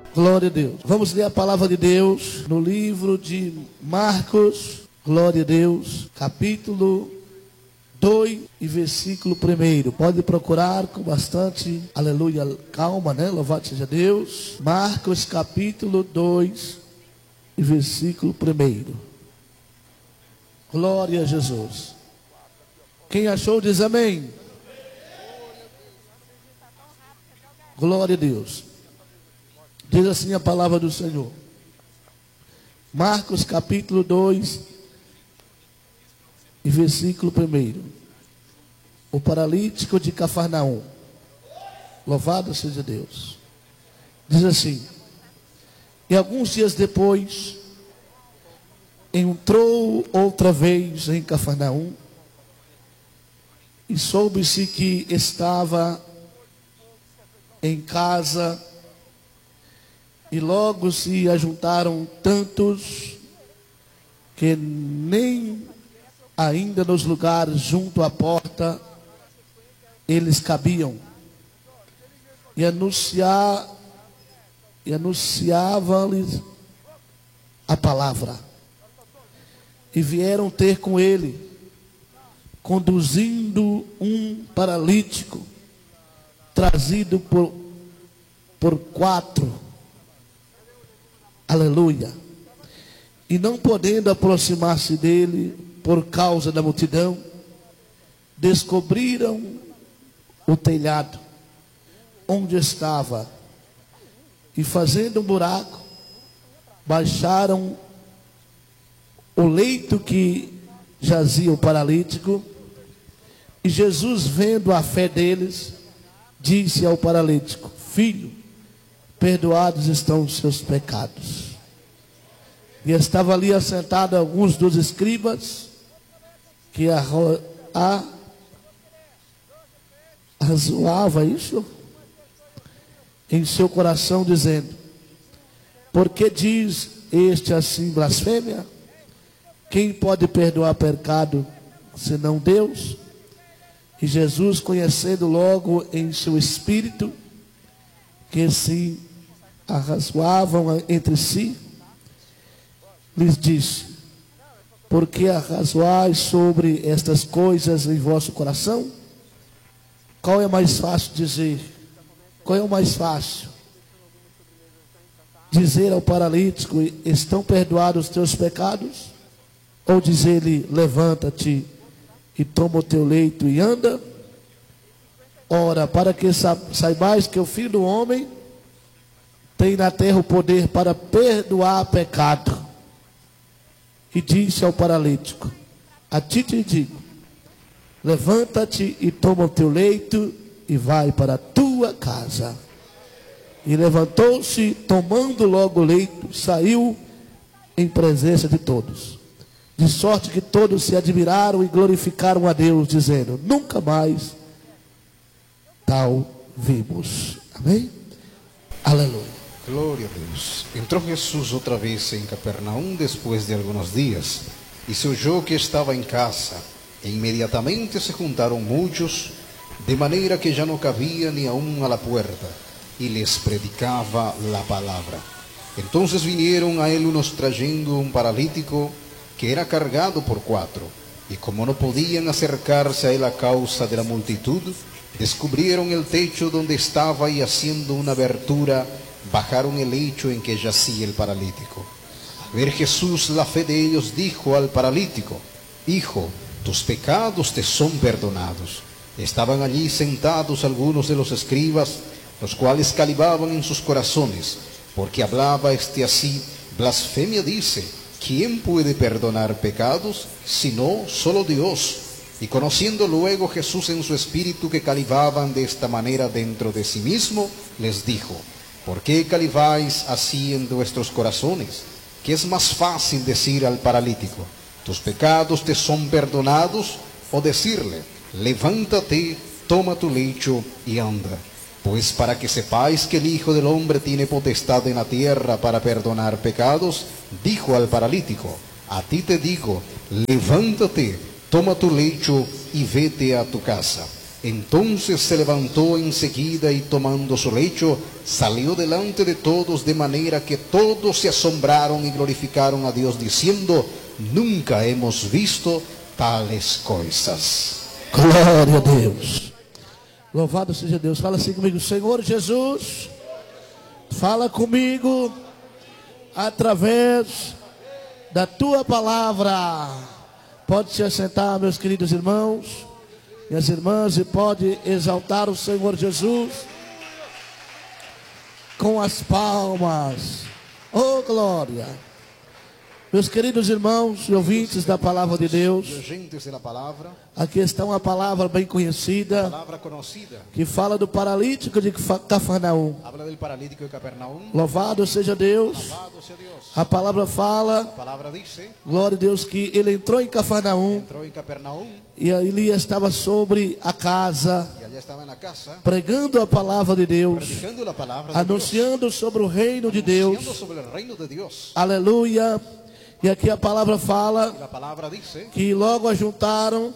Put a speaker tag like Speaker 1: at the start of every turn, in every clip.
Speaker 1: Glória a Deus. Vamos ler a palavra de Deus no livro de Marcos. Glória a Deus. Capítulo 2 e versículo 1. Pode procurar com bastante, aleluia, calma, né? Louvado seja Deus. Marcos capítulo 2 e versículo 1. Glória a Jesus. Quem achou diz amém. Glória a Deus. Diz assim a palavra do Senhor. Marcos capítulo 2 e versículo 1. O paralítico de Cafarnaum. Louvado seja Deus. Diz assim: e alguns dias depois, entrou outra vez em Cafarnaum, e soube-se que estava em casa, e logo se ajuntaram tantos que nem ainda nos lugares junto à porta eles cabiam, e anunciava-lhes a palavra. E vieram ter com ele, conduzindo um paralítico, trazido por 4. Aleluia. E não podendo aproximar-se dele por causa da multidão, descobriram o telhado onde estava, e fazendo um buraco, baixaram o leito que jazia o paralítico. E Jesus, vendo a fé deles, disse ao paralítico: filho, perdoados estão os seus pecados. E estava ali assentado alguns dos escribas, que arrazoava isso em seu coração, dizendo: por que diz este assim blasfêmia? Quem pode perdoar pecado senão Deus? E Jesus, conhecendo logo em seu espírito que se arrazoavam entre si, lhes disse: por que arrazoais sobre estas coisas em vosso coração? Qual é mais fácil dizer? Qual é o mais fácil? Dizer ao paralítico: estão perdoados os teus pecados? Ou dizer-lhe: levanta-te e toma o teu leito e anda? Ora, para que saibais que o Filho do Homem tem na terra o poder para perdoar pecado. E disse ao paralítico: a ti te digo, levanta-te e toma o teu leito e vai para a tua casa. E levantou-se, tomando logo o leito, saiu em presença de todos. De sorte que todos se admiraram e glorificaram a Deus, dizendo: nunca mais tal vimos. Amém? Aleluia.
Speaker 2: Glória a Deus. Entrou Jesus outra vez em Capernaum depois de alguns dias, e se oyó que estava em casa, e inmediatamente se juntaram muitos, de maneira que já não cabia ni aún a la puerta, e les predicava la palabra. Entonces vinieron a él unos trayendo un paralítico que era cargado por 4, y como no podían acercarse a él a causa de la multitud, descubrieron el techo donde estaba, y haciendo una abertura, bajaron el lecho en que yacía el paralítico. Al ver Jesús la fe de ellos, dijo al paralítico: hijo, tus pecados te son perdonados. Estaban allí sentados algunos de los escribas, los cuales calibaban en sus corazones, porque hablaba este así: blasfemia dice, ¿quién puede perdonar pecados sino solo Dios? Y conociendo luego Jesús en su espíritu que calibaban de esta manera dentro de sí mismo, les dijo: ¿por qué calibáis así en vuestros corazones? ¿Qué es más fácil decir al paralítico: tus pecados te son perdonados? O decirle: levántate, toma tu lecho y anda. Pues para que sepáis que el Hijo del Hombre tiene potestad en la tierra para perdonar pecados, dijo al paralítico: a ti te digo, levántate, toma tu lecho y vete a tu casa. Entonces se levantó enseguida y tomando su lecho, salió delante de todos, de manera que todos se asombraron y glorificaron a Dios, diciendo: nunca hemos visto tales coisas.
Speaker 1: Glória a Deus. Louvado seja Deus. Fala assim comigo: Senhor Jesus, fala comigo através da tua palavra. Pode se assentar, meus queridos irmãos, minhas irmãs, e pode exaltar o Senhor Jesus com as palmas. Oh, glória. Meus queridos irmãos e ouvintes da palavra de Deus, aqui está uma palavra bem conhecida, que fala do paralítico de Cafarnaum. Louvado seja Deus. A palavra fala, glória a Deus, que ele entrou em Cafarnaum e ali estava sobre a casa, pregando a palavra de Deus, anunciando sobre o reino de Deus. Aleluia. E aqui a palavra fala que logo ajuntaram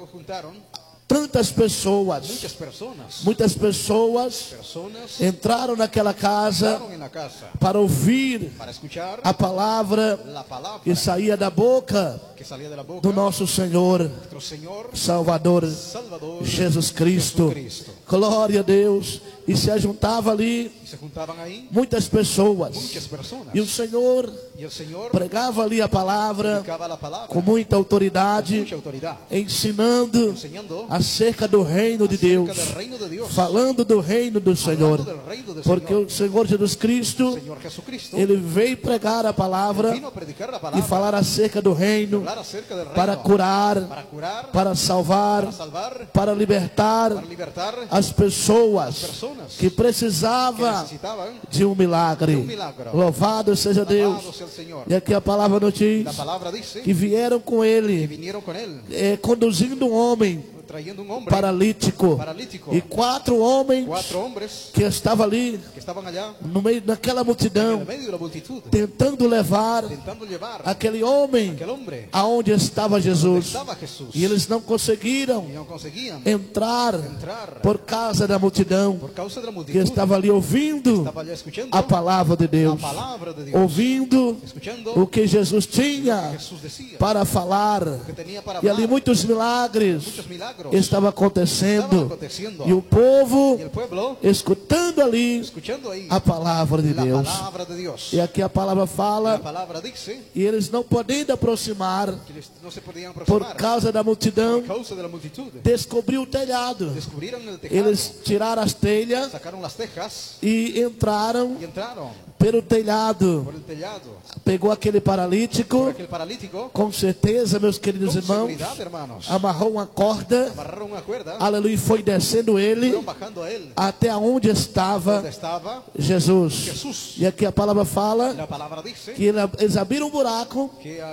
Speaker 1: tantas pessoas, muitas pessoas entraram naquela casa para ouvir a palavra que saía da boca do nosso Senhor Salvador Jesus Cristo. Glória a Deus. E se ajuntava ali muitas pessoas. E o Senhor pregava ali a palavra com muita autoridade, ensinando acerca do reino de Deus, falando do reino do Senhor. Porque o Senhor Jesus Cristo, ele veio pregar a palavra e falar acerca do reino, para curar, para salvar, para libertar as pessoas que precisavam de um milagre. Louvado seja Deus. E aqui a palavra nos diz que vieram com ele, conduzindo um homem paralítico, e 4 homens que estavam ali no meio daquela multidão, tentando levar aquele homem aonde estava Jesus, e eles não conseguiram entrar por causa da multidão que estava ali ouvindo a palavra de Deus, ouvindo o que Jesus tinha para falar. E ali muitos milagres estava acontecendo, e o povo escutando ali a palavra de Deus. E aqui a palavra fala, e eles não podiam aproximar por causa da multidão. Descobriu o telhado. Eles tiraram as telhas e entraram pelo telhado. Pegou aquele paralítico, com certeza, meus queridos irmãos, amarrou uma corda, aleluia, e foi descendo ele até onde estava Jesus. E aqui a palavra fala que eles abriram um buraco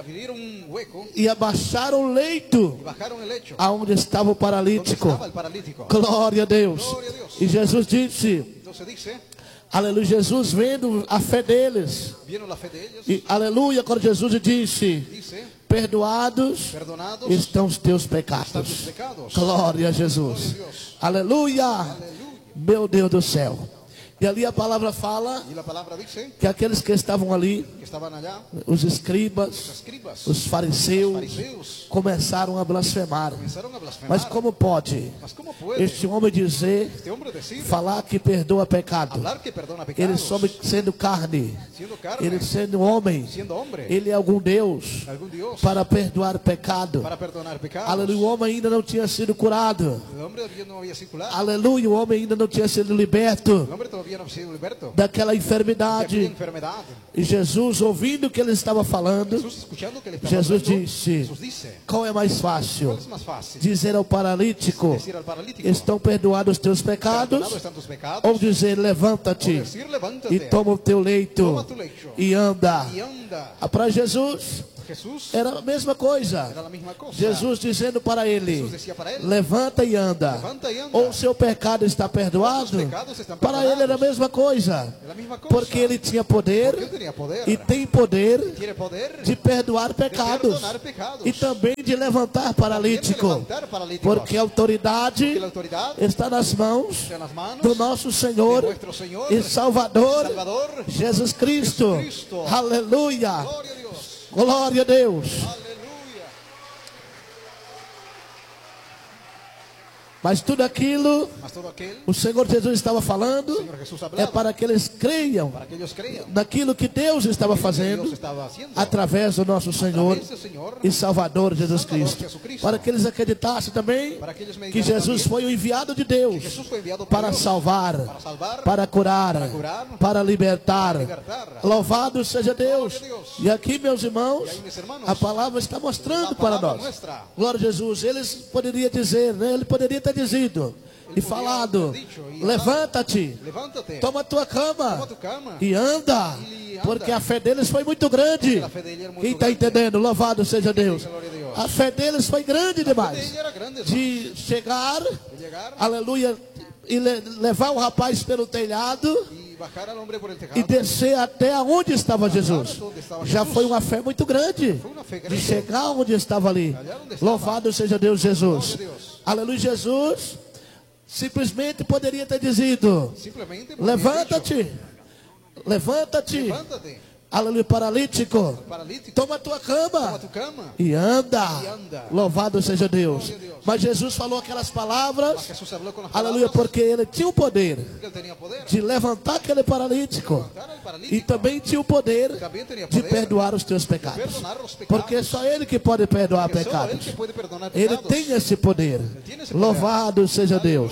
Speaker 1: e abaixaram o leito aonde estava o paralítico. Glória a Deus. E Jesus disse, aleluia, Jesus vendo a fé deles, e aleluia, quando Jesus disse: perdoados estão os teus pecados. Glória a Jesus. Aleluia. Meu Deus do céu. E ali a palavra fala que aqueles que estavam ali, os escribas, os fariseus, começaram a blasfemar. Mas como pode este homem dizer, falar que perdoa pecado? Ele sendo carne, ele sendo homem, ele é algum Deus para perdoar pecado. Aleluia, o homem ainda não tinha sido curado. Aleluia, o homem ainda não tinha sido liberto daquela enfermidade. E Jesus, ouvindo o que ele estava falando, Jesus disse: qual é mais fácil? Dizer ao paralítico: estão perdoados os teus pecados? Ou dizer: levanta-te e toma o teu leito e anda? Para Jesus,
Speaker 2: Jesús
Speaker 1: era a mesma coisa.
Speaker 2: era la misma cosa.
Speaker 1: Jesus dizendo para ele:
Speaker 2: Jesús decía para él,
Speaker 1: levanta e anda.
Speaker 2: levanta y anda.
Speaker 1: Ou seu pecado está perdoado.
Speaker 2: Os pecados estão
Speaker 1: Para ele era a
Speaker 2: perdonados.
Speaker 1: mesma coisa.
Speaker 2: É a mesma coisa.
Speaker 1: Porque ele tinha poder
Speaker 2: Porque ele tinha poder.
Speaker 1: e tem poder
Speaker 2: Tiene poder
Speaker 1: de perdoar pecados
Speaker 2: perdonar pecados.
Speaker 1: e também de levantar paralítico.
Speaker 2: levantar paralíticos.
Speaker 1: Porque a autoridade
Speaker 2: Porque a autoridade
Speaker 1: está nas mãos
Speaker 2: está nas manos
Speaker 1: do nosso Senhor
Speaker 2: de nuestro Señor
Speaker 1: e Salvador
Speaker 2: Salvador
Speaker 1: Jesus Cristo.
Speaker 2: Jesucristo.
Speaker 1: Aleluia.
Speaker 2: Glória a Dios.
Speaker 1: Glória a Deus.
Speaker 2: Aleluya.
Speaker 1: Mas tudo aquilo
Speaker 2: Mas todo aquel,
Speaker 1: o Senhor Jesus estava falando
Speaker 2: Señor Jesús
Speaker 1: é
Speaker 2: hablaba
Speaker 1: para que eles creiam
Speaker 2: para que ellos crean
Speaker 1: naquilo que Deus estava
Speaker 2: que
Speaker 1: fazendo
Speaker 2: Dios estaba haciendo
Speaker 1: através do nosso Senhor
Speaker 2: través del Señor
Speaker 1: e Salvador Jesus
Speaker 2: Salvador
Speaker 1: Cristo.
Speaker 2: Jesucristo.
Speaker 1: Para que eles acreditassem também
Speaker 2: para que ellos
Speaker 1: que
Speaker 2: meditaran
Speaker 1: Jesus
Speaker 2: también
Speaker 1: foi o enviado de
Speaker 2: que
Speaker 1: Deus
Speaker 2: Jesús fue enviado por
Speaker 1: para
Speaker 2: Dios
Speaker 1: salvar,
Speaker 2: para salvar,
Speaker 1: para curar, para libertar.
Speaker 2: libertar.
Speaker 1: Louvado seja Deus.
Speaker 2: Glória a Deus.
Speaker 1: E aqui, meus irmãos,
Speaker 2: E aí, meus irmãos,
Speaker 1: a palavra está mostrando
Speaker 2: a
Speaker 1: para
Speaker 2: palavra
Speaker 1: nós.
Speaker 2: muestra.
Speaker 1: Glória a Jesus. Eles poderiam dizer, né? Ele poderia ter dizido e
Speaker 2: poderia
Speaker 1: falado:
Speaker 2: ter dicho e
Speaker 1: levanta-te,
Speaker 2: levántate,
Speaker 1: toma tua cama
Speaker 2: toma tu cama
Speaker 1: e anda,
Speaker 2: e anda.
Speaker 1: porque a fé deles foi muito grande.
Speaker 2: a fé dele era muito
Speaker 1: Quem está
Speaker 2: grande.
Speaker 1: entendendo? Louvado seja Deus.
Speaker 2: Glória a Deus.
Speaker 1: A fé deles foi grande demais.
Speaker 2: Ele era grande,
Speaker 1: De chegar,
Speaker 2: de llegar
Speaker 1: aleluia, e levar o rapaz pelo telhado
Speaker 2: y bajar al hombre por el
Speaker 1: e
Speaker 2: tejado.
Speaker 1: descer até onde estava Jesus.
Speaker 2: onde estava
Speaker 1: Já
Speaker 2: Jesus.
Speaker 1: foi uma fé muito grande.
Speaker 2: Foi uma fé
Speaker 1: De
Speaker 2: grande.
Speaker 1: chegar onde estava ali.
Speaker 2: Allá onde estava.
Speaker 1: Louvado seja Deus Jesus.
Speaker 2: Glória a Deus.
Speaker 1: Aleluia, Jesus simplesmente poderia ter dizido:
Speaker 2: Simplemente porque
Speaker 1: levanta-te, levanta-te,
Speaker 2: levántate,
Speaker 1: aleluia, paralítico,
Speaker 2: paralítico,
Speaker 1: toma tua
Speaker 2: toma
Speaker 1: cama
Speaker 2: tu cama.
Speaker 1: e anda.
Speaker 2: E anda.
Speaker 1: Louvado seja Deus.
Speaker 2: Glória a Deus.
Speaker 1: Mas Jesus falou aquelas palavras,
Speaker 2: Mas Jesús habló con las
Speaker 1: aleluia,
Speaker 2: palabras
Speaker 1: porque ele tinha o poder
Speaker 2: que él tenía poder.
Speaker 1: de levantar aquele paralítico
Speaker 2: Levantar al paralítico.
Speaker 1: e também tinha o poder
Speaker 2: También tenía
Speaker 1: de
Speaker 2: poder
Speaker 1: perdoar os teus pecados.
Speaker 2: perdonar os pecados.
Speaker 1: Porque é só ele que pode perdoar
Speaker 2: Porque solo él
Speaker 1: pecados.
Speaker 2: que puede perdonar
Speaker 1: Ele
Speaker 2: pecados.
Speaker 1: tem esse poder.
Speaker 2: tiene esse poder.
Speaker 1: Louvado seja Deus.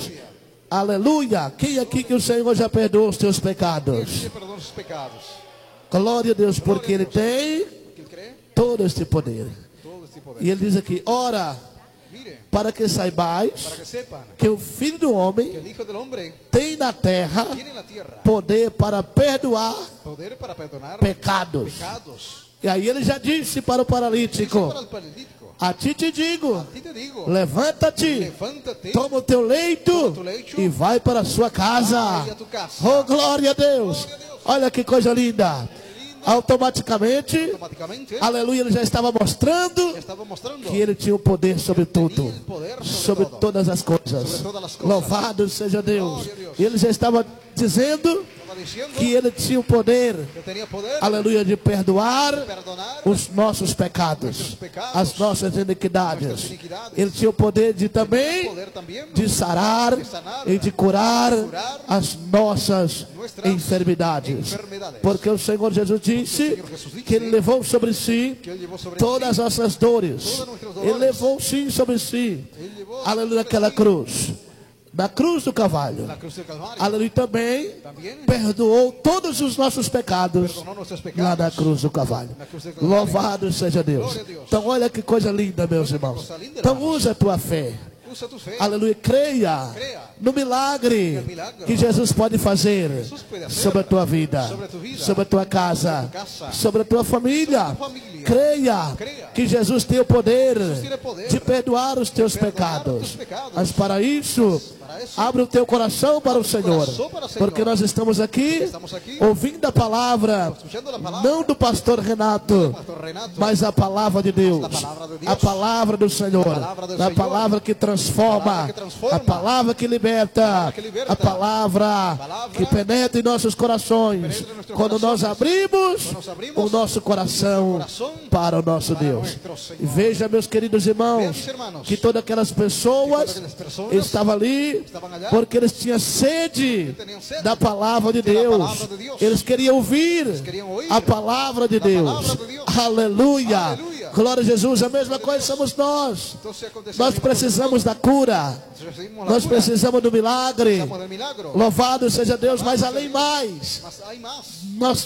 Speaker 1: Aleluia. Quem aqui que o Senhor já perdoou os teus
Speaker 2: Él
Speaker 1: pecados?
Speaker 2: te perdona sus pecados.
Speaker 1: Glória a Deus, porque ele tem
Speaker 2: Porque él cree
Speaker 1: todo este poder.
Speaker 2: todo este poder.
Speaker 1: E ele diz aqui: ora,
Speaker 2: Mire,
Speaker 1: para que saibais
Speaker 2: para que sepan
Speaker 1: que o Filho do
Speaker 2: que
Speaker 1: Homem
Speaker 2: el Hijo del Hombre
Speaker 1: tem na terra
Speaker 2: tiene en la tierra
Speaker 1: poder para perdoar
Speaker 2: poder para perdonar
Speaker 1: pecados.
Speaker 2: pecados.
Speaker 1: E aí ele já disse para o
Speaker 2: Dice
Speaker 1: paralítico:
Speaker 2: para el paralítico,
Speaker 1: a ti te digo,
Speaker 2: a ti te digo,
Speaker 1: levanta-te,
Speaker 2: levántate,
Speaker 1: toma o teu leito
Speaker 2: tu leito
Speaker 1: e vai para a sua casa.
Speaker 2: vai a tu casa.
Speaker 1: Oh, glória a Deus. Olha que coisa linda. Automaticamente,
Speaker 2: Automáticamente,
Speaker 1: aleluia, ele já estava mostrando
Speaker 2: ya estaba mostrando
Speaker 1: que ele tinha o poder sobre tudo,
Speaker 2: el poder
Speaker 1: sobre
Speaker 2: todo.
Speaker 1: todas as coisas.
Speaker 2: Sobre todas as coisas.
Speaker 1: Louvado seja Deus.
Speaker 2: Glória a Deus.
Speaker 1: E ele já estava dizendo
Speaker 2: Estaba diciendo
Speaker 1: que ele tinha o poder,
Speaker 2: que tenía poder
Speaker 1: aleluia, de perdoar
Speaker 2: de perdonar
Speaker 1: os nossos pecados,
Speaker 2: Nossos pecados,
Speaker 1: as nossas iniquidades.
Speaker 2: nossas iniquidades.
Speaker 1: Ele tinha o poder de
Speaker 2: tenía
Speaker 1: também
Speaker 2: poder también
Speaker 1: de sarar
Speaker 2: de sanar,
Speaker 1: e de curar
Speaker 2: curar
Speaker 1: as nossas
Speaker 2: nuestras
Speaker 1: enfermidades.
Speaker 2: enfermedades.
Speaker 1: Porque o Senhor Jesus disse
Speaker 2: Senhor Jesus disse
Speaker 1: que ele levou sobre si
Speaker 2: que él llevó sobre
Speaker 1: todas
Speaker 2: sí,
Speaker 1: as nossas dores.
Speaker 2: todas nuestras
Speaker 1: Ele
Speaker 2: dores.
Speaker 1: levou sim sobre si,
Speaker 2: él llevó
Speaker 1: aleluia,
Speaker 2: sobre
Speaker 1: aquela
Speaker 2: sí
Speaker 1: cruz, na cruz do Calvário.
Speaker 2: la cruz del Calvario.
Speaker 1: Aleluia, também
Speaker 2: También
Speaker 1: perdoou todos os nossos pecados
Speaker 2: perdonó nuestros
Speaker 1: lá
Speaker 2: pecados
Speaker 1: na cruz do Calvário.
Speaker 2: na cruz do Calvário.
Speaker 1: Louvado seja Deus.
Speaker 2: Glória a Deus.
Speaker 1: Então olha que coisa linda, meus irmãos.
Speaker 2: coisa linda,
Speaker 1: Então
Speaker 2: irmãos.
Speaker 1: usa a tua fé.
Speaker 2: Usa tu fe.
Speaker 1: Aleluia, creia
Speaker 2: Creia
Speaker 1: no milagre
Speaker 2: no milagre
Speaker 1: que Jesus pode fazer
Speaker 2: Jesus pode fazer
Speaker 1: sobre a tua vida,
Speaker 2: sobre a tua vida,
Speaker 1: sobre a tua casa,
Speaker 2: sobre a tua casa,
Speaker 1: sobre a tua família.
Speaker 2: sobre a tua família.
Speaker 1: Creia
Speaker 2: Creia
Speaker 1: que Jesus tem o poder
Speaker 2: tem o poder
Speaker 1: de perdoar os teus
Speaker 2: perdonar
Speaker 1: pecados.
Speaker 2: os teus pecados.
Speaker 1: Mas para isso,
Speaker 2: para isso,
Speaker 1: abre o teu coração para o Senhor,
Speaker 2: coração para o Senhor.
Speaker 1: porque nós estamos aqui
Speaker 2: Estamos aqui
Speaker 1: ouvindo a palavra,
Speaker 2: escuchando a palavra
Speaker 1: não do pastor Renato,
Speaker 2: Pastor Renato,
Speaker 1: mas a palavra de Deus,
Speaker 2: a palavra de Deus,
Speaker 1: a palavra do Senhor,
Speaker 2: palavra do
Speaker 1: a
Speaker 2: Senhor,
Speaker 1: palavra que transforma, a palavra que liberta, a palavra que penetra em nossos corações.
Speaker 2: penetra em nossos
Speaker 1: Quando nós abrimos
Speaker 2: Quando nós abrimos
Speaker 1: o nosso coração
Speaker 2: coração
Speaker 1: para o nosso
Speaker 2: para
Speaker 1: Deus.
Speaker 2: nuestro Senhor.
Speaker 1: E veja, meus queridos irmãos,
Speaker 2: Veja, irmãos,
Speaker 1: que todas aquelas pessoas
Speaker 2: aquelas pessoas
Speaker 1: estavam ali
Speaker 2: estavam allá
Speaker 1: porque eles tinham sede
Speaker 2: tinham sede
Speaker 1: da palavra de
Speaker 2: da
Speaker 1: Deus.
Speaker 2: palavra de Deus.
Speaker 1: Eles queriam ouvir
Speaker 2: queriam ouvir
Speaker 1: a palavra de
Speaker 2: da
Speaker 1: Deus.
Speaker 2: palavra de Deus.
Speaker 1: Aleluia.
Speaker 2: Aleluia.
Speaker 1: Glória a Jesus. A mesma coisa somos nós.
Speaker 2: Então, se aconteceu
Speaker 1: Nós
Speaker 2: a mesma
Speaker 1: precisamos da cura.
Speaker 2: coisa, recebimos la
Speaker 1: Nós
Speaker 2: cura,
Speaker 1: precisamos do milagre.
Speaker 2: precisamos del milagro.
Speaker 1: Louvado seja Deus, mas além mais,
Speaker 2: Mas hay más.
Speaker 1: nós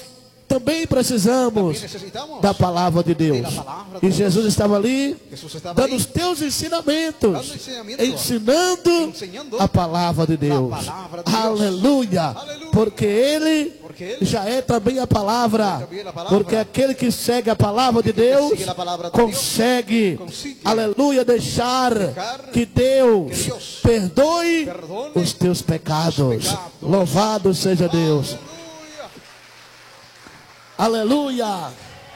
Speaker 1: também precisamos
Speaker 2: También necesitamos
Speaker 1: da palavra de Deus.
Speaker 2: de la palabra de
Speaker 1: E Jesus estava ali
Speaker 2: Jesús estaba
Speaker 1: dando
Speaker 2: ahí,
Speaker 1: os teus ensinamentos,
Speaker 2: dando ensinamiento,
Speaker 1: ensinando a palavra de Deus.
Speaker 2: palavra de Deus.
Speaker 1: Aleluia.
Speaker 2: Aleluia.
Speaker 1: Porque Ele
Speaker 2: Porque Ele
Speaker 1: já é também a palavra.
Speaker 2: também a palavra.
Speaker 1: Porque aquele que segue a palavra de Deus
Speaker 2: sigue a palavra de
Speaker 1: consegue,
Speaker 2: Consigue.
Speaker 1: aleluia, deixar que Deus perdoe
Speaker 2: perdone
Speaker 1: os teus pecados. Louvado seja Deus.
Speaker 2: Aleluya.
Speaker 1: Aleluia.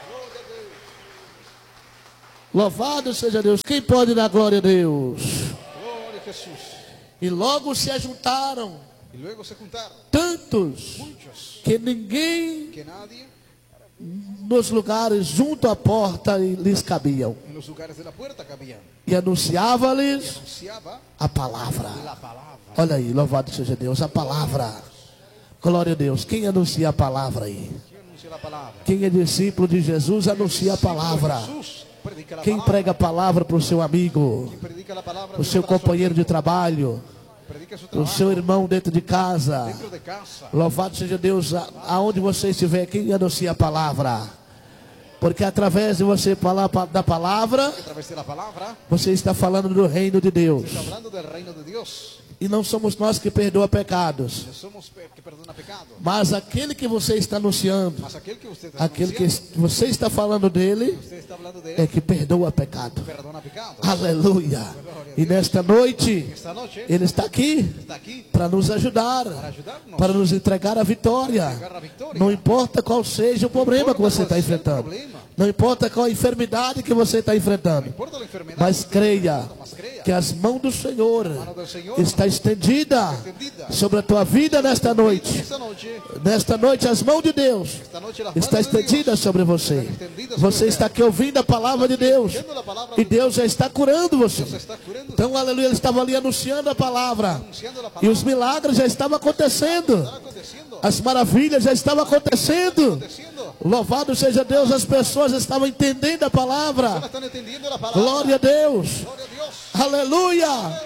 Speaker 1: Louvado seja Deus. Quem pode dar glória a Deus?
Speaker 2: Gloria a Jesús.
Speaker 1: E logo se ajuntaram
Speaker 2: Y luego se juntaron
Speaker 1: tantos
Speaker 2: muchos
Speaker 1: que ninguém
Speaker 2: que nadie
Speaker 1: nos lugares junto à porta lhes cabiam.
Speaker 2: en los lugares de la puerta cabían.
Speaker 1: E anunciava-lhes
Speaker 2: Anunciaba
Speaker 1: a palavra.
Speaker 2: la palabra.
Speaker 1: Olha aí, louvado seja Deus, a palavra. Glória a Deus. Quem anuncia a palavra aí?
Speaker 2: ¿Quién anuncia la palabra?
Speaker 1: Quem é discípulo de Jesus anuncia a palavra.
Speaker 2: Jesús predica la
Speaker 1: Quem
Speaker 2: palabra.
Speaker 1: prega a palavra para o seu amigo,
Speaker 2: Quien predica la palabra
Speaker 1: para o seu
Speaker 2: para su
Speaker 1: companheiro de
Speaker 2: amigo.
Speaker 1: trabalho,
Speaker 2: Predica su
Speaker 1: para o
Speaker 2: trabajo
Speaker 1: seu irmão dentro de casa.
Speaker 2: dentro de casa.
Speaker 1: Louvado seja Deus, aonde você estiver, quem anuncia a palavra. Porque através de você falar da palavra,
Speaker 2: A través de la palabra
Speaker 1: você está falando do reino de Deus.
Speaker 2: está hablando del reino de Dios.
Speaker 1: E não somos nós que perdoa pecados,
Speaker 2: No somos que perdona pecado.
Speaker 1: mas aquele que você está anunciando,
Speaker 2: Mas aquel que usted está
Speaker 1: aquele que
Speaker 2: anunciando,
Speaker 1: você está falando dele,
Speaker 2: usted está hablando de
Speaker 1: é
Speaker 2: él,
Speaker 1: que perdoa pecado.
Speaker 2: perdona pecado.
Speaker 1: Aleluia. E nesta noite,
Speaker 2: Esta noche
Speaker 1: ele está aqui
Speaker 2: está aquí
Speaker 1: para nos ajudar,
Speaker 2: para ayudarnos.
Speaker 1: para nos entregar a vitória.
Speaker 2: Entregar a victoria.
Speaker 1: Não importa qual seja o problema que você está enfrentando, não importa qual a enfermidade que você está enfrentando,
Speaker 2: No importa la enfermedad,
Speaker 1: mas creia
Speaker 2: mas creia
Speaker 1: que as mãos do Senhor
Speaker 2: mano del Señor
Speaker 1: está estendida sobre a tua vida nesta noite.
Speaker 2: esta noche,
Speaker 1: Nesta noite, as mãos de Deus
Speaker 2: esta noche las
Speaker 1: está
Speaker 2: manos de
Speaker 1: estendida
Speaker 2: Dios
Speaker 1: sobre você. Você está aqui ouvindo a palavra de Deus
Speaker 2: viendo la palabra
Speaker 1: e
Speaker 2: de
Speaker 1: Deus já está curando você.
Speaker 2: Dios está curando,
Speaker 1: Então, aleluia, ele estava ali anunciando a palavra
Speaker 2: anunciando la
Speaker 1: e
Speaker 2: palabra.
Speaker 1: os milagres já estavam acontecendo.
Speaker 2: Está aconteciendo,
Speaker 1: As maravilhas já estavam acontecendo.
Speaker 2: aconteciendo.
Speaker 1: Louvado seja Deus, as pessoas estavam entendendo a palavra.
Speaker 2: Están entendiendo la palabra.
Speaker 1: Glória a Deus.
Speaker 2: Gloria a Dios.
Speaker 1: Aleluia.
Speaker 2: Aleluya.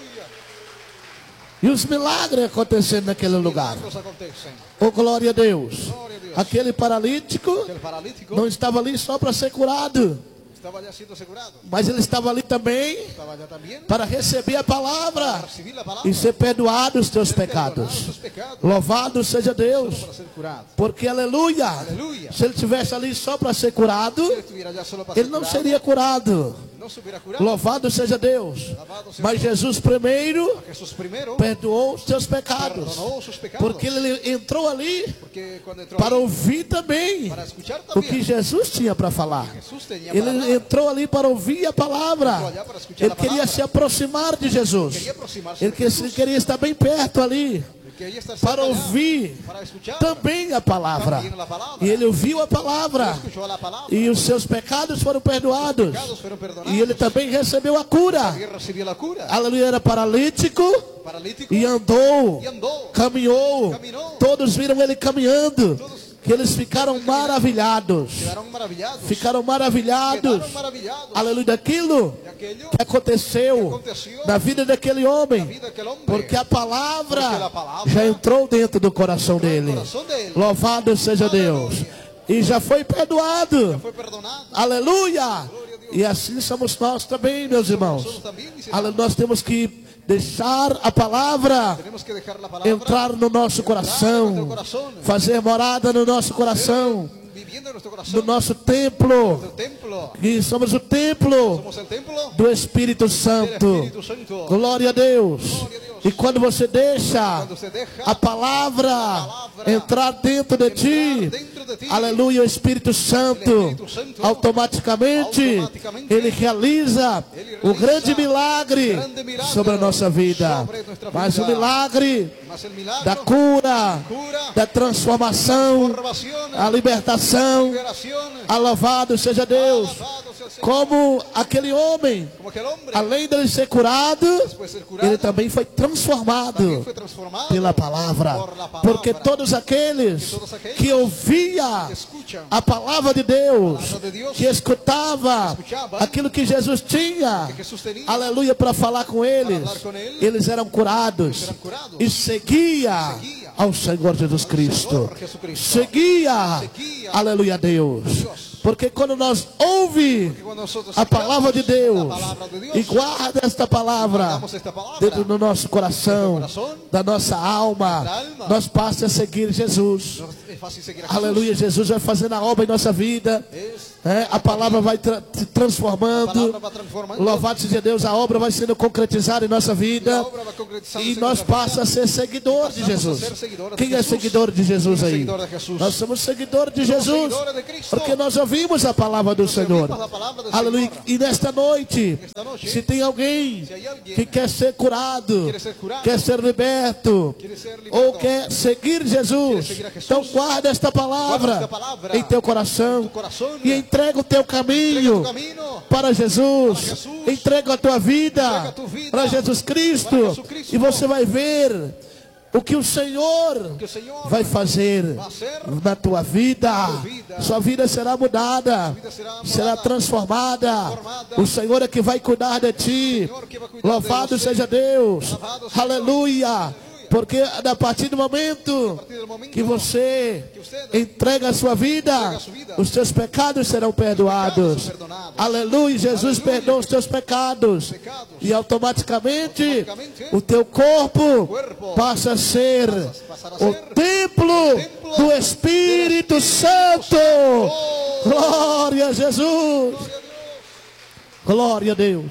Speaker 1: E os milagres acontecendo naquele lugar.
Speaker 2: Milagros acontecen.
Speaker 1: Oh, glória a Deus.
Speaker 2: Glória a Deus.
Speaker 1: Aquele paralítico
Speaker 2: Que el paralítico
Speaker 1: não estava ali só para ser curado,
Speaker 2: estaba ya siendo asegurado.
Speaker 1: mas ele estava ali também
Speaker 2: Estaba ya también
Speaker 1: para receber a
Speaker 2: para
Speaker 1: palavra
Speaker 2: recibir la palabra.
Speaker 1: e ser perdoado os teus
Speaker 2: Perdonar
Speaker 1: pecados.
Speaker 2: sus pecados
Speaker 1: Louvado seja Deus.
Speaker 2: para ser curado.
Speaker 1: Porque, aleluia,
Speaker 2: Aleluia.
Speaker 1: se ele estivesse ali só para ser curado,
Speaker 2: Si él estuviera ya solo para
Speaker 1: ele
Speaker 2: ser
Speaker 1: não
Speaker 2: curado,
Speaker 1: seria curado.
Speaker 2: no se hubiera curado.
Speaker 1: Louvado seja Deus.
Speaker 2: Alabado sea
Speaker 1: Mas Jesus primeiro
Speaker 2: Jesús primero
Speaker 1: perdoou os teus pecados.
Speaker 2: perdonó sus pecados.
Speaker 1: Porque ele entrou ali
Speaker 2: Porque cuando entró
Speaker 1: para
Speaker 2: ahí,
Speaker 1: ouvir também
Speaker 2: para escuchar
Speaker 1: o que
Speaker 2: también,
Speaker 1: Jesus tinha para falar.
Speaker 2: Jesús tenía para
Speaker 1: Ele
Speaker 2: hablar.
Speaker 1: entrou ali para ouvir a palavra.
Speaker 2: Entrou allá para escuchar
Speaker 1: Ele
Speaker 2: a
Speaker 1: queria
Speaker 2: palavra.
Speaker 1: se aproximar de Jesus.
Speaker 2: Quería aproximarse
Speaker 1: Ele
Speaker 2: de Jesús.
Speaker 1: queria estar bem perto ali
Speaker 2: Quería estar
Speaker 1: para
Speaker 2: cerca allá,
Speaker 1: ouvir
Speaker 2: para escuchar
Speaker 1: também a palavra.
Speaker 2: también la palabra.
Speaker 1: E ele ouviu a palavra.
Speaker 2: Escuchó la palabra.
Speaker 1: E os seus pecados foram perdoados.
Speaker 2: Pecados fueron perdonados.
Speaker 1: E ele também recebeu a cura.
Speaker 2: También recibió la cura.
Speaker 1: Aleluia, era paralítico
Speaker 2: Paralítico
Speaker 1: e andou,
Speaker 2: y andó.
Speaker 1: caminhou.
Speaker 2: Caminhou.
Speaker 1: Todos viram ele caminhando. Que eles ficaram maravilhados.
Speaker 2: Quedaron maravillados.
Speaker 1: Ficaram maravilhados.
Speaker 2: Quedaron maravillados
Speaker 1: Aleluia, daquilo
Speaker 2: de aquello
Speaker 1: que aconteceu na vida daquele
Speaker 2: la
Speaker 1: homem.
Speaker 2: vida de aquel hombre.
Speaker 1: Porque a palavra
Speaker 2: Porque a palavra
Speaker 1: já entrou dentro do coração dele.
Speaker 2: corazón de él
Speaker 1: Louvado seja Deus. E já foi perdoado.
Speaker 2: fue perdonado.
Speaker 1: Aleluia. E assim somos nós também, meus irmãos.
Speaker 2: Nosotros también, mis
Speaker 1: Aleluia,
Speaker 2: hermanos,
Speaker 1: nós temos que deixar a palavra
Speaker 2: tenemos que dejar la palabra
Speaker 1: entrar no nosso coração, fazer morada no nosso coração,
Speaker 2: viviendo en nuestro
Speaker 1: no
Speaker 2: corazón.
Speaker 1: nosso templo.
Speaker 2: Nuestro templo.
Speaker 1: E somos o templo
Speaker 2: Somos el templo
Speaker 1: do Espírito
Speaker 2: del
Speaker 1: Santo.
Speaker 2: Espíritu Santo.
Speaker 1: Glória a Deus. E quando você deixa
Speaker 2: Cuando se deja
Speaker 1: a palavra entrar dentro de ti,
Speaker 2: dentro de ti,
Speaker 1: aleluia, o Espírito Santo automaticamente ele realiza o grande milagre sobre a nossa vida. Mas o milagre
Speaker 2: más el milagro,
Speaker 1: da cura, da transformação, a libertação,
Speaker 2: liberación,
Speaker 1: a louvado seja Deus.
Speaker 2: alabado sea el Señor.
Speaker 1: Como aquele homem,
Speaker 2: Como aquel hombre,
Speaker 1: além dele ser curado,
Speaker 2: después de ser curado,
Speaker 1: ele também foi transformado
Speaker 2: también fue transformado
Speaker 1: pela palavra.
Speaker 2: por la palabra.
Speaker 1: Porque todos aqueles que ouvia
Speaker 2: Escuchan
Speaker 1: a palavra de Deus,
Speaker 2: palavra de Deus,
Speaker 1: que escutava aquilo que Jesus tinha,
Speaker 2: que Jesús tenía,
Speaker 1: aleluia, para falar com eles,
Speaker 2: falar com eles,
Speaker 1: eles eram curados
Speaker 2: eram curados.
Speaker 1: e seguia ao Senhor Jesus Cristo. Seguia, aleluia a Deus. Porque quando nós ouvimos a palavra de Deus e guarda esta palavra dentro do nosso coração, da nossa alma, nós passamos a seguir Jesus. Aleluia, Jesus vai fazendo a obra em nossa vida. A palavra vai se transformando. Louvado seja Deus, a obra vai sendo concretizada em nossa vida. E nós passamos a ser seguidor de Jesus. Quem é seguidor de Jesus aí? Nós somos seguidores de Jesus, porque nós ouvimos a palavra do Senhor. Aleluia. E nesta noite, se tem alguém que quer ser curado, quer ser liberto, ou quer seguir Jesus, então guarda esta palavra em teu coração e entrega o teu caminho para Jesus. Entrega a tua vida para Jesus Cristo, e você vai ver o que o Senhor vai fazer na tua vida. Sua vida será mudada, será transformada. O Senhor é que vai cuidar de ti. Louvado seja Deus. Aleluia. Porque a partir do momento que você entrega a sua vida, os teus pecados serão perdoados. Aleluia, Jesus perdoa os teus pecados. E automaticamente o teu corpo passa a ser o templo do Espírito Santo. Glória a Jesus. Glória a Deus.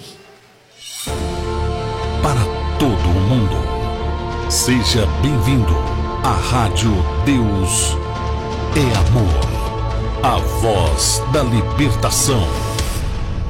Speaker 3: Para todo o mundo, seja bem-vindo à Rádio Deus é Amor, a voz da libertação.